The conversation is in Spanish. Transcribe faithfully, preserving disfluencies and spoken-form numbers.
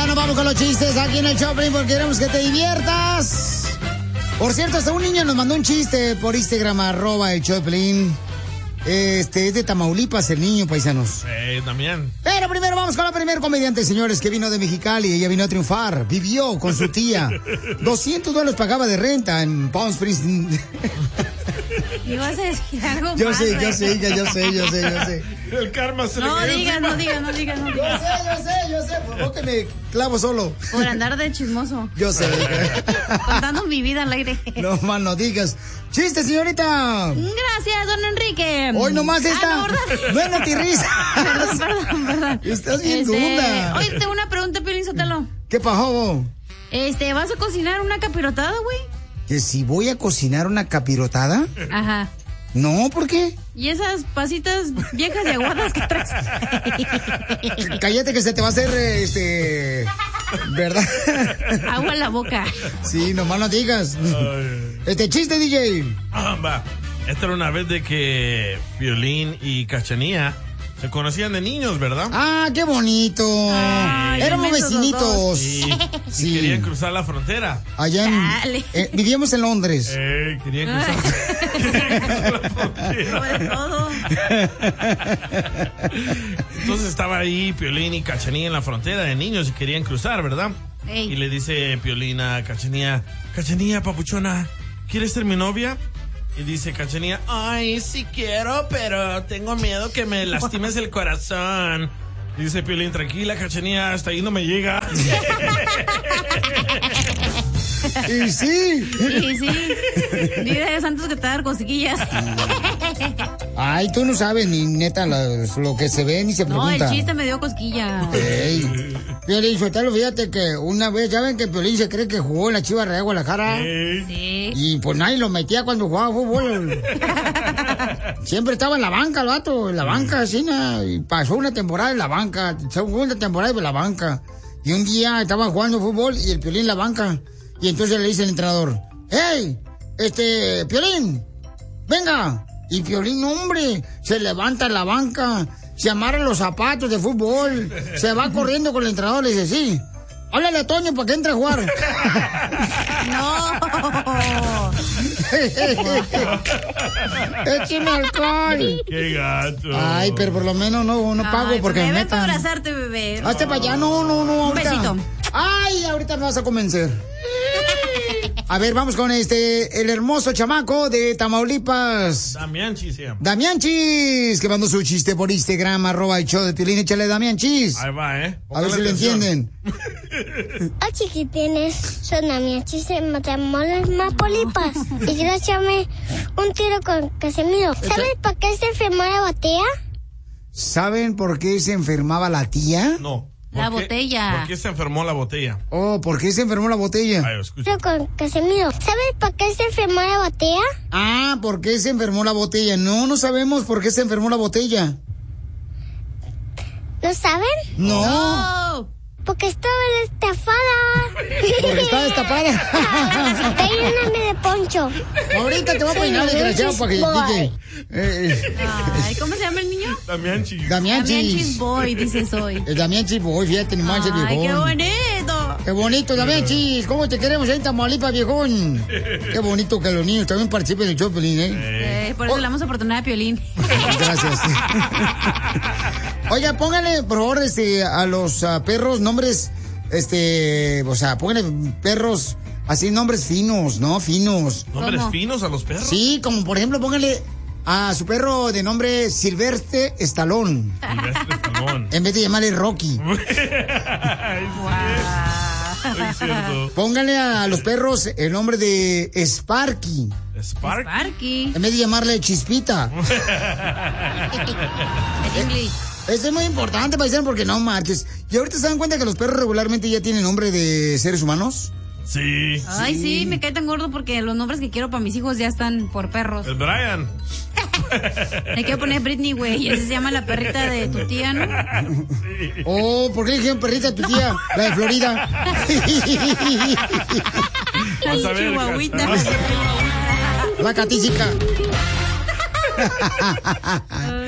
nos vamos con los chistes aquí en el Choplin porque queremos que te diviertas. Por cierto, hasta un niño nos mandó un chiste por Instagram, arroba el Choplin. Este, es de Tamaulipas el niño, paisanos. Eh, también. Pero primero vamos con la primer comediante, señores, que vino de Mexicali. Ella vino a triunfar. Vivió con su tía. doscientos dólares pagaba de renta en Palm Springs. Ibas a decir algo Yo más, sé, güey. yo sé, hija, yo sé, yo sé, yo sé. El karma se No le digas, no digas, no digas, no Yo digas. sé, yo sé, yo sé. Por favor que me clavo solo. Por andar de chismoso. Yo sé. Contando mi vida al aire. No más no digas. ¡Chiste, señorita! Gracias, don Enrique. Hoy nomás esta. Ah, no, ¿verdad? No es notirrisa. Perdón, perdón, perdón. Estás bien Este, dura. Oye, tengo una pregunta, Piolín Sotelo. ¿Qué pasó? Este, ¿vas a cocinar una capirotada, güey? ¿Que si voy a cocinar una capirotada? Ajá. No, ¿por qué? ¿Y esas pasitas viejas y aguadas que traes? Cállate que se te va a hacer, este... ¿verdad? Agua en la boca. Sí, nomás no digas. Este chiste, D J. Ah, va. Esta era una vez de que Piolín y Cachanía se conocían de niños, ¿verdad? Ah, qué bonito. Ay, Éramos inmensos los vecinitos. dos. Sí. Sí. Y querían cruzar la frontera. Allá en... Dale. eh, vivíamos en Londres. Eh, querían cruzar, querían cruzar la frontera. Sobre todo. Entonces estaba ahí Piolín y Cachanía en la frontera de niños y querían cruzar, ¿verdad? Ey. Y le dice Piolín a Cachanía, Cachanía, papuchona, ¿quieres ser mi novia? Y dice Cachanía, ay, sí quiero, pero tengo miedo que me lastimes el corazón. Y dice Piolín, tranquila, Cachanía, hasta ahí no me llega. Y sí. Sí, sí. Dile a Santos que te va a dar cosquillas. Ay, tú no sabes ni neta la- lo que se ve ni se No, el pregunta. chiste me dio cosquillas. Ey. Piolín, Sotelo, fíjate que una vez, ya ven que Piolín se cree que jugó en la Chivas Real Guadalajara. Eh, Sí. Y pues nadie lo metía cuando jugaba fútbol. Siempre estaba en la banca el vato, en la banca, así, ¿no? Y pasó una temporada en la banca, segunda temporada en la banca. Y un día estaba jugando fútbol y el Piolín en la banca. Y entonces le dice el entrenador, ¡hey! Este, Piolín, venga. Y Piolín, hombre, se levanta en la banca, se amarra los zapatos de fútbol, se va corriendo con el entrenador y le dice, sí, háblale a Toño para que entre a jugar. No. ¡Écheme alcohol! ¡Qué gato! Ay, pero por lo menos no, no pago Ay, porque me bebé, para metan. abrazarte, bebé. Hazte para allá, no, no, no, Un ahorita. besito. Ay, ahorita me vas a convencer. A ver, vamos con este, el hermoso chamaco de Tamaulipas. Damián Chis se llama. Damián Chis, que mandó su chiste por Instagram, arroba el show de Piolín. Échale, Damián Chis. Ahí va, ¿eh? A ver Póngale si lo atención. entienden. Hola chiquitines, soy Damián Chis de Matamoros, Mapolipas. Y quiero echarme un tiro con Casimiro. ¿Sabes por qué se enfermó la botella? ¿Saben por qué se enfermaba la tía? No. ¿Por La qué- botella. ¿Por qué se enfermó la botella? Oh, ¿por qué se enfermó la botella? Ay, escucha. Tiro con Casimiro. ¿Sabes por qué se enfermó la botella? Ah, ¿por qué se enfermó la botella? No, no sabemos por qué se enfermó la botella. ¿Lo saben? No, Oh. Porque estaba estafada. porque está destapada. Peíname de poncho. Ahorita te voy a peinar, desgraciado, para que Boy. eh, Ay, ¿cómo se llama el niño? Damián Chis. Damián Damián Chis. Chis Boy, dice soy. El Damián Chis, boy, fíjate, ni manches, Ay, qué viejón. bonito. Qué bonito, Damián Chis. ¿Cómo te queremos ahí en Tamaulipas, viejón? Qué bonito que los niños también participen en el show, Piolín, ¿eh? Eh, por eso le damos oportunidad a Piolín. Gracias. Oiga, póngale, por favor, este, a los ah, perros nombres, este, o sea, póngale perros, así nombres finos, ¿no? Finos. ¿Nombres ¿Cómo? finos a los perros? Sí, como por ejemplo, póngale a su perro de nombre Silvestre Stallone, Silvestre Stallone. en vez de llamarle Rocky. Ay, sí, es cierto. Póngale a los perros el nombre de Sparky, Spark. Sparky. en vez de llamarle Chispita. Es inglés. Eso es muy importante, paisano, porque no marches. ¿Y ahorita se dan cuenta que los perros regularmente ya tienen nombre de seres humanos? Sí. Ay, sí, me cae tan gordo porque los nombres que quiero para mis hijos ya están por perros. El Brian. Le quiero poner Britney, güey, y así se llama la perrita de tu tía, ¿no? Oh, ¿por qué le dijeron perrita a tu tía? La de Florida. Vamos a ver, Chihuahuita. Cacha. La catísica.